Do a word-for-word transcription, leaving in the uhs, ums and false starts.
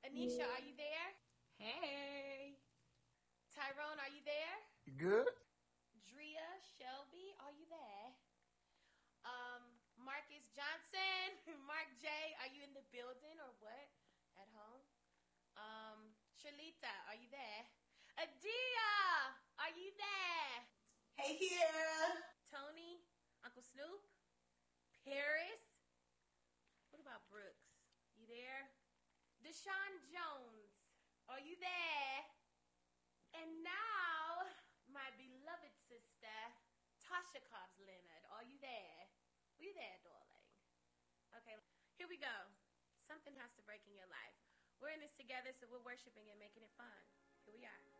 Anisha, are you there? Hey. Tyrone, are you there? You good? Drea, Shelby, are you there? Um, Marcus Johnson, Mark J, are you in the building or what? At home? Um, Shalita, are you there? Adia, are you there? Hey, here. Tony, Uncle Snoop, Paris. What about Brooks? You there? Deshaun Jones, are you there? And now, my beloved sister, Tasha Cobbs Leonard, are you there? Are you there, darling? Okay, here we go. Something has to break in your life. We're in this together, so we're worshiping and making it fun. Here we are.